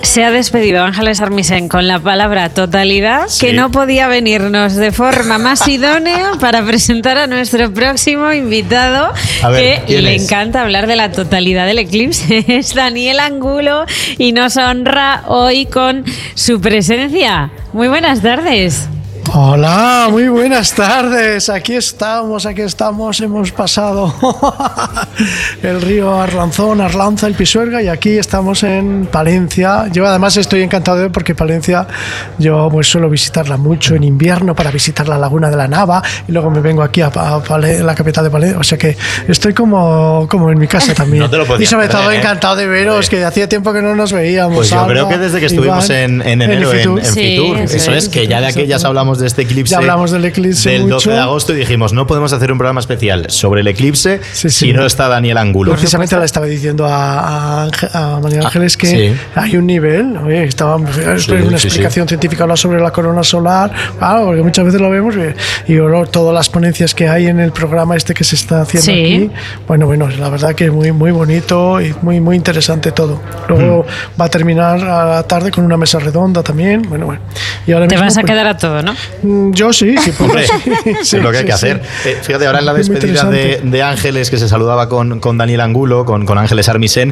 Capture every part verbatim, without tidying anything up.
Se ha despedido Ángeles Armisen con la palabra totalidad, sí. que no podía venirnos de forma más idónea para presentar a nuestro próximo invitado, ver, que le es? encanta hablar de la totalidad del eclipse. Es Daniel Angulo y nos honra hoy con su presencia. Muy buenas tardes. Hola, muy buenas tardes. Aquí estamos, aquí estamos. Hemos pasado el río Arlanzón, Arlanza, el Pisuerga, y aquí estamos en Palencia. Yo además estoy encantado de porque Palencia yo pues suelo visitarla mucho en invierno para visitar la Laguna de la Nava y luego me vengo aquí a, a, a la capital de Palencia. O sea que estoy como, como en mi casa también. No te lo y sobre todo ¿eh? encantado de veros, sí. que hacía tiempo que no nos veíamos. Pues yo Alba, creo que desde que estuvimos Iván, en, en enero en, en, en sí, Fitur, eso, eso es, es, que ya de aquellas hablamos de este eclipse, ya hablamos del eclipse del mucho. doce de agosto y dijimos no podemos hacer un programa especial sobre el eclipse sí, sí. si no está Daniel Angulo. Precisamente le estaba diciendo a, a, a María Ángeles que sí. hay un nivel, oye, estaba sí, una sí, explicación sí. científica habla sobre la corona solar, claro, porque muchas veces lo vemos y, y todas las ponencias que hay en el programa este que se está haciendo sí. aquí, bueno, bueno, la verdad que es muy, muy bonito y muy, muy interesante todo. Luego mm. va a terminar a la tarde con una mesa redonda también, bueno, bueno. Y ahora Te mismo, vas a pues, quedar a todo, ¿no? Yo sí, sí, pues, Hombre, sí, es lo que hay sí, que hacer. Sí. Eh, fíjate, ahora en la despedida de, de Ángeles, que se saludaba con, con Daniel Angulo, con, con Ángeles Armisen,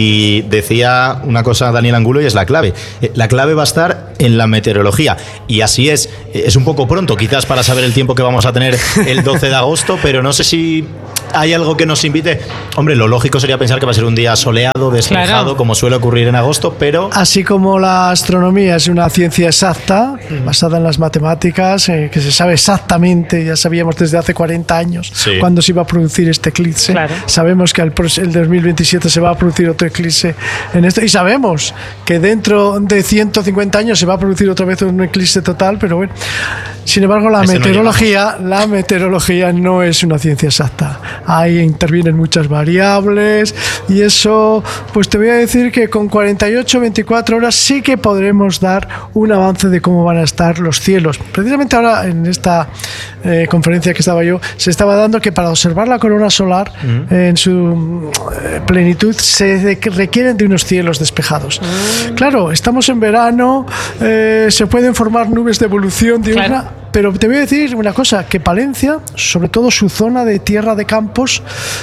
y decía una cosa Daniel Angulo y es la clave. Eh, la clave va a estar en la meteorología. Y así es. Eh, es un poco pronto, quizás, para saber el tiempo que vamos a tener el doce de agosto, pero no sé si hay algo que nos invite. Hombre, lo lógico sería pensar que va a ser un día soleado, despejado, claro. como suele ocurrir en agosto, pero... Así como la astronomía es una ciencia exacta, basada en las matemáticas, eh, que se sabe exactamente, ya sabíamos desde hace cuarenta años sí. cuándo se iba a producir este eclipse. Claro. Sabemos que el, el dos mil veintisiete se va a producir otro eclipse en esto, y sabemos que dentro de ciento cincuenta años se va a producir otra vez un eclipse total, pero bueno. Sin embargo, la Ese meteorología, no la meteorología no es una ciencia exacta. Ahí intervienen muchas variables y eso, pues te voy a decir que con cuarenta y ocho, veinticuatro horas sí que podremos dar un avance de cómo van a estar los cielos. Precisamente ahora en esta eh, conferencia que estaba yo, se estaba dando que para observar la corona solar uh-huh. eh, en su eh, plenitud se de, requieren de unos cielos despejados. Uh-huh. Claro, estamos en verano, eh, se pueden formar nubes de evolución diurna. Claro. Pero te voy a decir una cosa, que Palencia, sobre todo su zona de tierra de campos,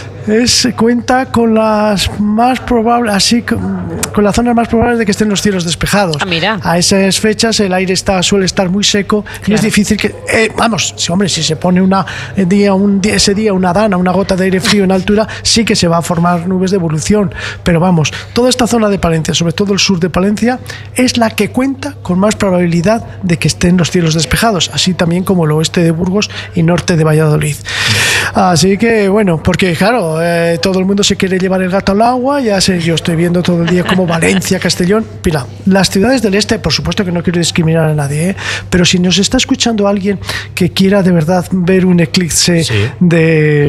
es, cuenta con las más probables, así con, con las zonas más probables de que estén los cielos despejados. Ah, mira. A esas fechas el aire está suele estar muy seco, claro. y es difícil que, eh, vamos, si, hombre, si se pone una día, un día, ese día una dana, una gota de aire frío en altura, sí que se va a formar nubes de evolución. Pero vamos, toda esta zona de Palencia, sobre todo el sur de Palencia, es la que cuenta con más probabilidad de que estén los cielos despejados, así también como el oeste de Burgos y norte de Valladolid. Así que bueno, porque claro, eh, todo el mundo se quiere llevar el gato al agua, ya sé, yo estoy viendo todo el día como Valencia, Castellón, mira, las ciudades del este, por supuesto que no quiero discriminar a nadie, ¿eh? Pero si nos está escuchando alguien que quiera de verdad ver un eclipse sí. de...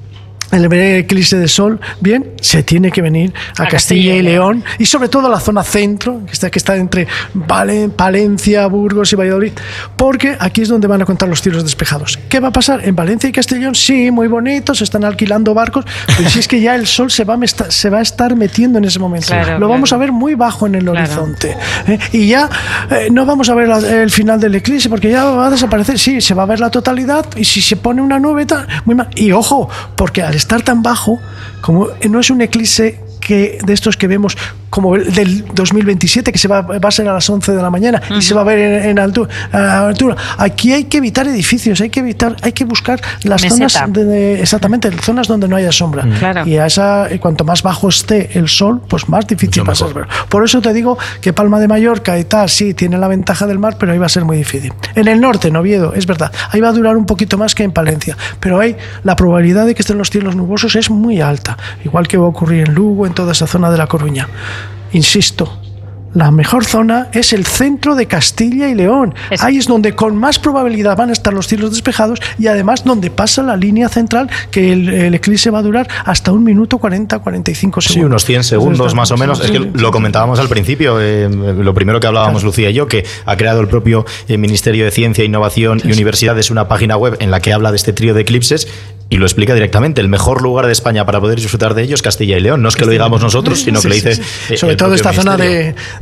el eclipse de sol, bien, se tiene que venir a, a Castilla, Castilla y León, y sobre todo a la zona centro, que está, que está entre Valen, Palencia, Burgos y Valladolid, porque aquí es donde van a contar los cielos despejados. ¿Qué va a pasar? En Valencia y Castellón, sí, muy bonitos, se están alquilando barcos, pero si es que ya el sol se va a, se va a estar metiendo en ese momento. Claro, Lo claro. vamos a ver muy bajo en el claro. horizonte. ¿eh? Y ya eh, no vamos a ver la, el final del eclipse, porque ya va a desaparecer. Sí, se va a ver la totalidad, y si se pone una nube, tal, muy mal. Y ojo, porque al estar tan bajo, como no es un eclipse que de estos que vemos como el del dos mil veintisiete, que se va, va a ser a las once de la mañana uh-huh. y se va a ver en, en altura, altura. Aquí hay que evitar edificios, hay que evitar, hay que buscar las Meseta. zonas de, de, exactamente, zonas donde no haya sombra. Uh-huh. Claro. Y a esa, cuanto más bajo esté el sol, pues más difícil va a ser. Por eso te digo que Palma de Mallorca y tal, sí, tiene la ventaja del mar, pero ahí va a ser muy difícil. En el norte, en Oviedo, es verdad, ahí va a durar un poquito más que en Palencia, pero ahí la probabilidad de que estén los cielos nubosos es muy alta, igual que va a ocurrir en Lugo, en toda esa zona de La Coruña. Insisto, la mejor zona es el centro de Castilla y León. Es... Ahí es donde con más probabilidad van a estar los cielos despejados y además donde pasa la línea central, que el, el eclipse va a durar hasta un minuto cuarenta, cuarenta y cinco segundos. Sí, unos cien segundos más o menos. Es que lo comentábamos al principio, eh, lo primero que hablábamos claro. Lucía y yo, que ha creado el propio eh, Ministerio de Ciencia, Innovación sí, y Universidades una página web en la que habla de este trío de eclipses y lo explica directamente. El mejor lugar de España para poder disfrutar de ellos es Castilla y León. No es que lo digamos nosotros, sino sí, que sí, le dice... Sí, sí. Sobre todo esta zona de,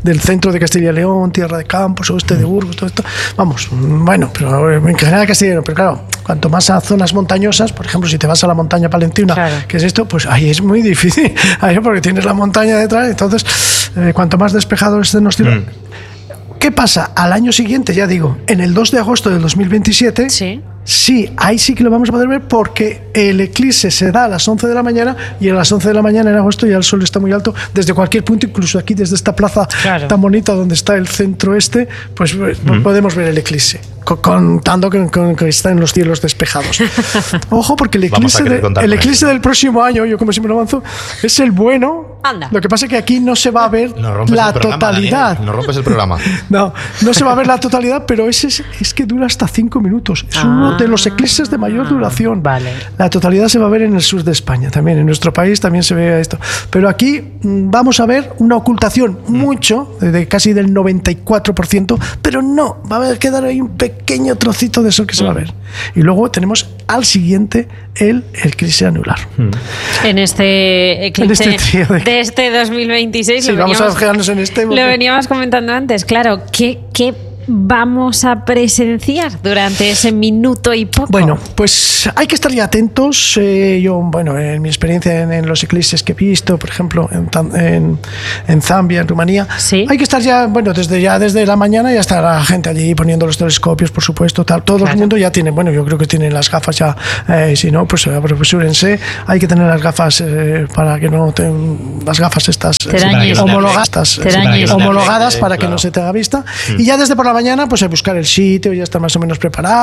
del centro de Castilla y León, Tierra de Campos, oeste de Burgos, todo esto. Vamos, bueno, pero en general Castilla y León, pero claro, cuanto más a zonas montañosas, por ejemplo, si te vas a la montaña palentina, claro. que es esto, pues ahí es muy difícil, ahí porque tienes la montaña detrás, entonces, eh, cuanto más despejado estén los tiros. Mm. ¿Qué pasa? Al año siguiente, ya digo, en el dos de agosto del dos mil veintisiete, sí. sí, ahí sí que lo vamos a poder ver porque el eclipse se da a las once de la mañana y a las once de la mañana en agosto ya el sol está muy alto desde cualquier punto, incluso aquí desde esta plaza claro. tan bonita donde está el centro este, pues mm. podemos ver el eclipse. Contando que, que está en los cielos despejados. Ojo, porque el eclipse, de, el eclipse del próximo año, yo como siempre lo avanzo, es el bueno. Anda. Lo que pasa es que aquí no se va a ver no la programa, totalidad. Daniel, no rompes el programa. No, no se va a ver la totalidad, pero ese es, es que dura hasta cinco minutos. Es ah, uno de los eclipses de mayor duración. Vale. La totalidad se va a ver en el sur de España también. En nuestro país también se ve esto. Pero aquí vamos a ver una ocultación mm. mucho, de casi del noventa y cuatro por ciento, pero no, va a quedar ahí un pequeño pequeño trocito de sol que se va a ver. Y luego tenemos al siguiente el eclipse anular. En este eclipse en este de... de este dos mil veintiséis, sí, lo, vamos veníamos, a quedarnos en este porque... lo veníamos comentando antes. Claro, ¿qué, qué vamos a presenciar durante ese minuto y poco? Bueno, pues hay que estar ya atentos. Eh, yo, bueno, en mi experiencia en, en los eclipses que he visto, por ejemplo, en, en, en Zambia, en Rumanía, ¿sí? Hay que estar ya, bueno, desde ya desde la mañana ya está la gente allí poniendo los telescopios, por supuesto, tal. Todo claro. el mundo ya tiene, bueno, yo creo que tienen las gafas ya, eh, si no, pues apresúrense. Hay que tener las gafas eh, para que no te, las gafas estas eh, homologadas, estas, homologadas para que no se te haga vista. Mm. Y ya desde por la mañana, pues a buscar el sitio, ya está más o menos preparado.